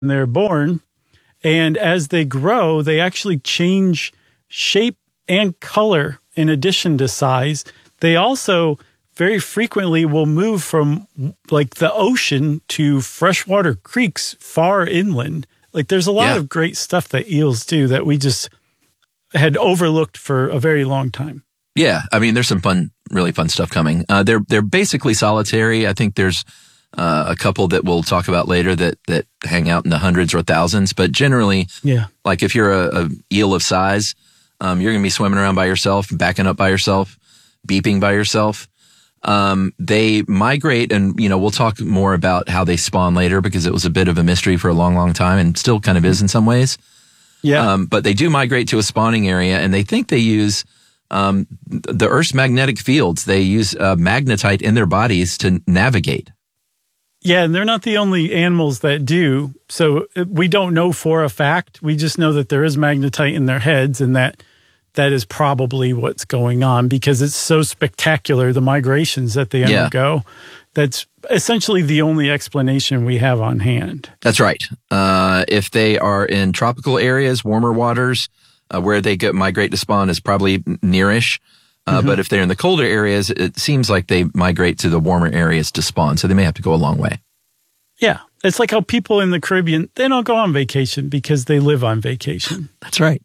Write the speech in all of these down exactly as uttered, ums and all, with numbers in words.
they're born. And as they grow, they actually change shape and color in addition to size. They also very frequently will move from like the ocean to freshwater creeks far inland. Like there's a lot Yeah. of great stuff that eels do that we just had overlooked for a very long time. Yeah, I mean, there's some fun, really fun stuff coming. Uh, they're they're basically solitary. I think there's uh, a couple that we'll talk about later that that hang out in the hundreds or thousands. But generally, Yeah. like if you're a, a eel of size, um, you're going to be swimming around by yourself, backing up by yourself, beeping by yourself. Um, they migrate, and you know we'll talk more about how they spawn later because it was a bit of a mystery for a long, long time, and still kind of is in some ways. Yeah. Um, but they do migrate to a spawning area, and they think they use um, the Earth's magnetic fields. They use uh, magnetite in their bodies to navigate. Yeah, and they're not the only animals that do. So uh, we don't know for a fact. We just know that there is magnetite in their heads, and that that is probably what's going on because it's so spectacular, the migrations that they Yeah. undergo. That's essentially the only explanation we have on hand. That's right. Uh, if they are in tropical areas, warmer waters, uh, where they get migrate to spawn is probably nearish. Uh, Mm-hmm. But if they're in the colder areas, it seems like they migrate to the warmer areas to spawn. So they may have to go a long way. Yeah, it's like how people in the Caribbean, they don't go on vacation because they live on vacation. That's right.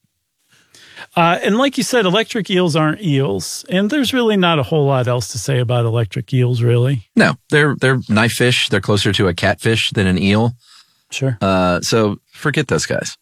Uh, and like you said, electric eels aren't eels. And there's really not a whole lot else to say about electric eels, really. No, they're they're knife fish. They're closer to a catfish than an eel. Sure. Uh, so forget those guys.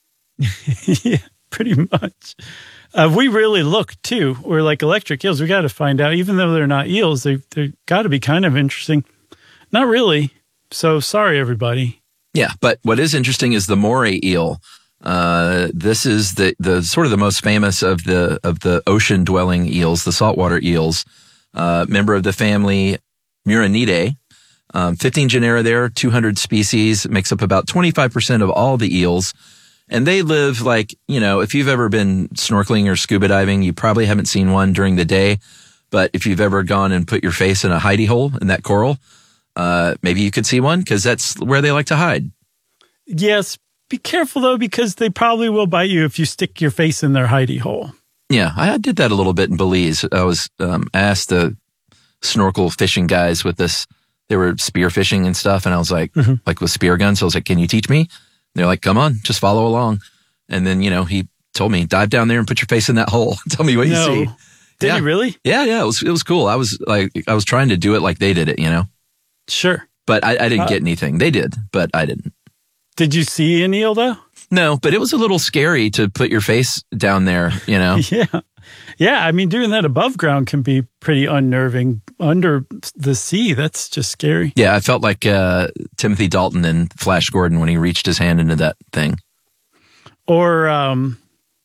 Yeah, pretty much. Uh, we really look, too. We're like electric eels. We got to find out, even though they're not eels, they, they've got to be kind of interesting. Not really. So sorry, everybody. Yeah, but what is interesting is the moray eel. Uh, this is the, the sort of the most famous of the of the ocean dwelling eels, the saltwater eels. Uh, member of the family Murinidae. Um, fifteen genera there, two hundred species, makes up about twenty-five percent of all the eels. And they live like, you know, if you've ever been snorkeling or scuba diving, you probably haven't seen one during the day. But if you've ever gone and put your face in a hidey hole in that coral, uh, maybe you could see one because that's where they like to hide. Yes. Be careful, though, because they probably will bite you if you stick your face in their hidey hole. Yeah, I did that a little bit in Belize. I was um, asked the snorkel fishing guys with this. They were spear fishing and stuff, and I was like, Mm-hmm. like with spear guns. So I was like, "Can you teach me?" And they're like, "Come on, just follow along." And then you know he told me, "Dive down there and put your face in that hole. Tell me what No. you see." Did yeah. he really? Yeah, yeah. It was it was cool. I was like, I was trying to do it like they did it, you know. Sure. But I, I didn't Uh, get anything. They did, but I didn't. Did you see an eel, though? No, but it was a little scary to put your face down there, you know. Yeah. Yeah, I mean, doing that above ground can be pretty unnerving. Under the sea, that's just scary. Yeah, I felt like uh, Timothy Dalton in Flash Gordon when he reached his hand into that thing. Or, um,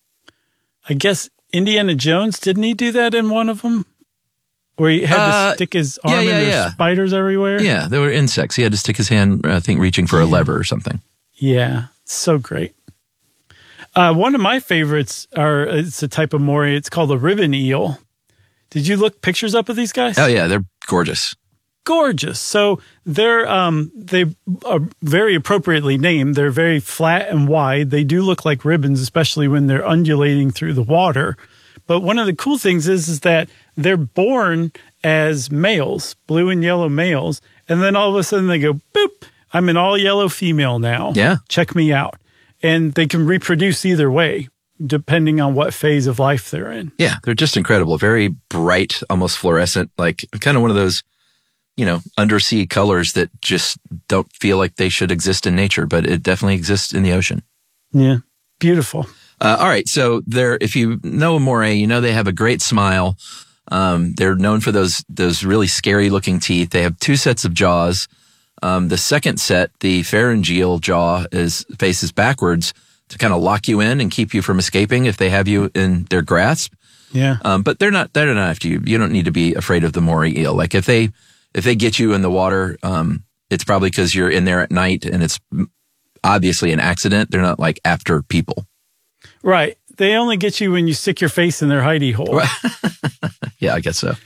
I guess Indiana Jones, didn't he do that in one of them? Where he had Uh, to stick his arm yeah, in yeah, there's yeah. spiders everywhere? Yeah, there were insects. He had to stick his hand, I think, reaching for a lever or something. Yeah, so great. Uh, one of my favorites are, it's a type of moray. It's called a ribbon eel. Did you look pictures up of these guys? Oh, yeah, they're gorgeous. Gorgeous. So they're um they are very appropriately named. They're very flat and wide. They do look like ribbons, especially when they're undulating through the water. But one of the cool things is is that they're born as males, blue and yellow males, and then all of a sudden they go boop, I'm an all yellow female now. Yeah. Check me out. And they can reproduce either way, depending on what phase of life they're in. Yeah, they're just incredible. Very bright, almost fluorescent, like kind of one of those, you know, undersea colors that just don't feel like they should exist in nature, but it definitely exists in the ocean. Yeah. Beautiful. Uh, all right. So they're, if you know a moray, you know they have a great smile. Um, they're known for those those really scary looking teeth. They have two sets of jaws. Um, the second set, the pharyngeal jaw, is faces backwards to kind of lock you in and keep you from escaping if they have you in their grasp. Yeah. Um, but they're not they're not after you. You don't need to be afraid of the moray eel. Like if they if they get you in the water, um, it's probably because you're in there at night and it's obviously an accident. They're not like after people. Right. They only get you when you stick your face in their hidey hole. Yeah, I guess so.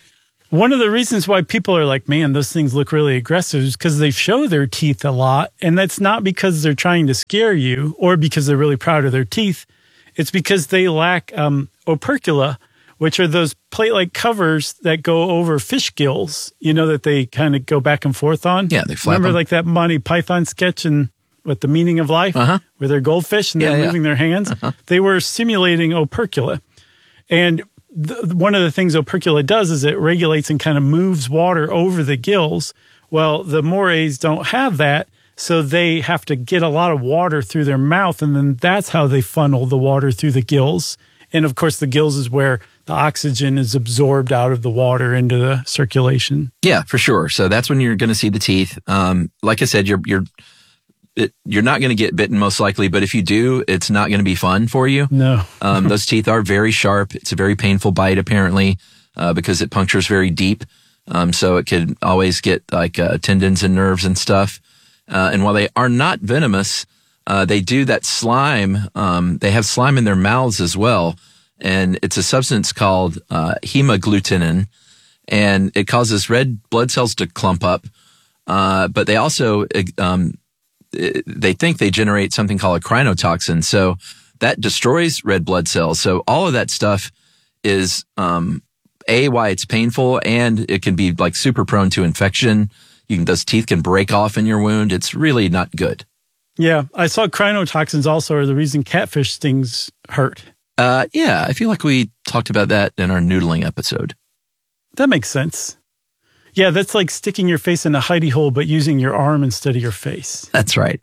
One of the reasons why people are like, man, those things look really aggressive is because they show their teeth a lot. And that's not because they're trying to scare you or because they're really proud of their teeth. It's because they lack um, opercula, which are those plate-like covers that go over fish gills, you know, that they kind of go back and forth on. Yeah, they flap Remember them. like that Monty Python sketch in what the meaning of life, Uh-huh. where they're goldfish and they're Yeah, yeah. moving their hands? Uh-huh. They were simulating opercula. And th- one of the things opercula does is it regulates and kind of moves water over the gills. Well, the morays don't have that, so they have to get a lot of water through their mouth, and then that's how they funnel the water through the gills. And of course, the gills is where the oxygen is absorbed out of the water into the circulation. Yeah, for sure. So that's when you're going to see the teeth. Um, like I said, you're you're it, you're not going to get bitten most likely, but if you do, it's not going to be fun for you. No. um, those teeth are very sharp. It's a very painful bite, apparently, uh, because it punctures very deep. Um, so it could always get like uh, tendons and nerves and stuff. Uh, and while they are not venomous, uh, they do that slime. Um, they have slime in their mouths as well. And it's a substance called uh, hemagglutinin, and it causes red blood cells to clump up. Uh, but they also, um, they think they generate something called a crinotoxin. So that destroys red blood cells. So all of that stuff is, um, A, why it's painful, and it can be like super prone to infection. You can, those teeth can break off in your wound. It's really not good. Yeah, I saw crinotoxins also are the reason catfish stings hurt. Uh, yeah, I feel like we talked about that in our noodling episode. That makes sense. Yeah, that's like sticking your face in a hidey hole, but using your arm instead of your face. That's right.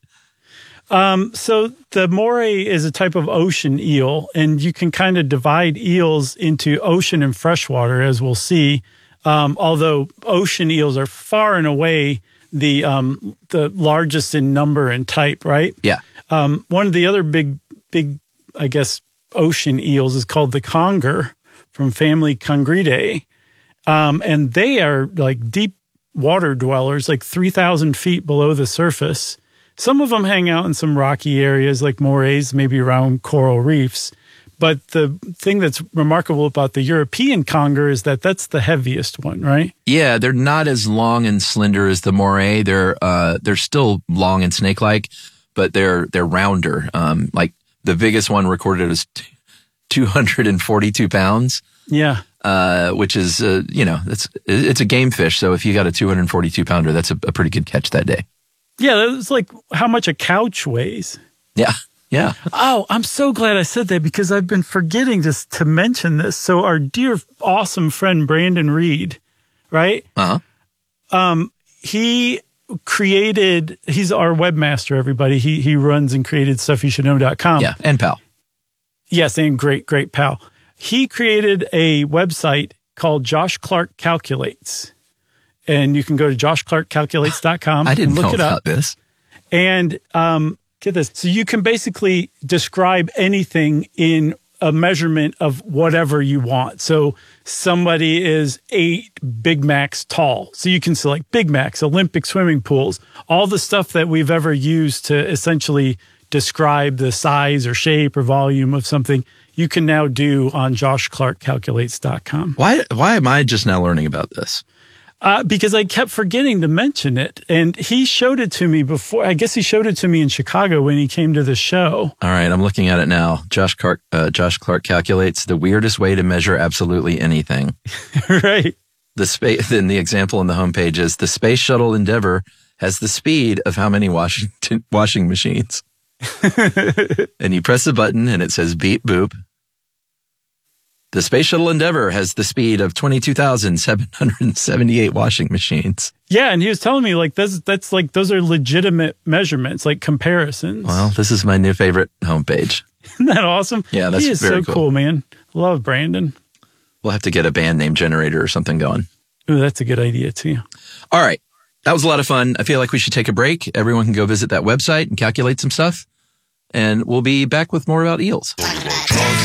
Um, so the moray is a type of ocean eel, and you can kind of divide eels into ocean and freshwater, as we'll see. Um, although ocean eels are far and away the um, the largest in number and type, right? Yeah. Um, one of the other big, big, I guess, ocean eels is called the conger from family Congridae. Um, and they are like deep water dwellers, like three thousand feet below the surface. Some of them hang out in some rocky areas like morays, maybe around coral reefs. But the thing that's remarkable about the European conger is that that's the heaviest one, right? Yeah, they're not as long and slender as the moray. They're uh, they're still long and snake-like, but they're they're rounder. Um, like the biggest one recorded is two hundred forty-two pounds. Yeah. Uh, which is, uh, you know, it's it's a game fish. So if you got a two hundred forty-two pounder, that's a, a pretty good catch that day. Yeah, that's like how much a couch weighs. Yeah, yeah. Oh, I'm so glad I said that because I've been forgetting just to mention this. So our dear, awesome friend Brandon Reed, right? Uh huh. Um, he created. He's our webmaster. Everybody. He he runs and created stuff you should know dot com. Yeah, and pal. Yes, and great, great pal. He created a website called Josh Clark Calculates. And you can go to josh clark calculates dot com. I didn't look know it about up. this. And um, get this. So you can basically describe anything in a measurement of whatever you want. So somebody is eight Big Macs tall. So you can select Big Macs, Olympic swimming pools, all the stuff that we've ever used to essentially describe the size or shape or volume of something. You can now do on josh clark calculates dot com. Why why am I just now learning about this? Uh, because I kept forgetting to mention it. And he showed it to me before. I guess he showed it to me in Chicago when he came to the show. All right, I'm looking at it now. Josh Clark, uh, Josh Clark calculates the weirdest way to measure absolutely anything. Right. The space. Then the example on the homepage is the Space Shuttle Endeavour has the speed of how many Washington washing machines? And you press a button and it says beep boop. The Space Shuttle Endeavour has the speed of twenty-two thousand seven hundred seventy-eight washing machines. Yeah, and he was telling me like that's that's like those are legitimate measurements, like comparisons. Well, this is my new favorite homepage. Isn't that awesome? Yeah, that's he is very so cool. cool, man. Love Brandon. We'll have to get a band name generator or something going. Ooh, that's a good idea too. All right. That was a lot of fun. I feel like we should take a break. Everyone can go visit that website and calculate some stuff. And we'll be back with more about eels.